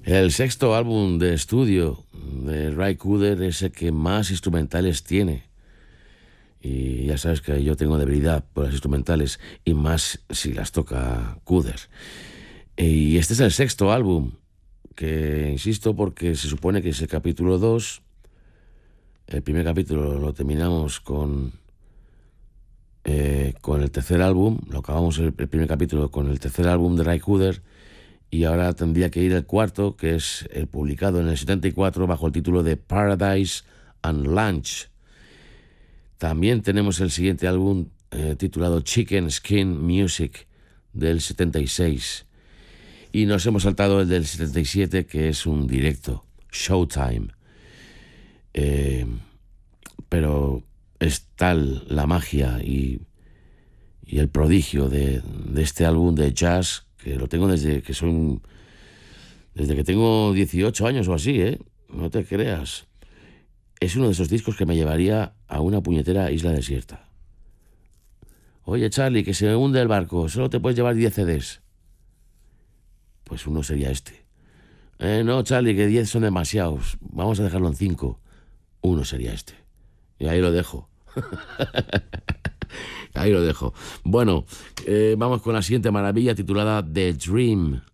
El sexto álbum de estudio de Ry Cooder es el que más instrumentales tiene. Y ya sabes que yo tengo debilidad por las instrumentales y más si las toca Cooder. Y este es el sexto álbum, que insisto porque se supone que es el capítulo 2. El primer capítulo lo terminamos con el tercer álbum, lo acabamos el primer capítulo con el tercer álbum de Ry Cooder. Y ahora tendría que ir el cuarto, que es el publicado en el 74 bajo el título de Paradise and Lunch. También tenemos el siguiente álbum titulado Chicken Skin Music del 76. Y nos hemos saltado el del 77, que es un directo, Showtime. Pero es tal la magia y el prodigio de este álbum de jazz que lo tengo desde que tengo 18 años o así, ¿eh? No te creas. Es uno de esos discos que me llevaría a una puñetera isla desierta. Oye, Charlie, que se me hunde el barco, solo te puedes llevar 10 CDs. Pues uno sería este. No, Charlie, que 10 son demasiados. Vamos a dejarlo en 5. Uno sería este. Y ahí lo dejo. Ahí lo dejo. Bueno, vamos con la siguiente maravilla titulada The Dream.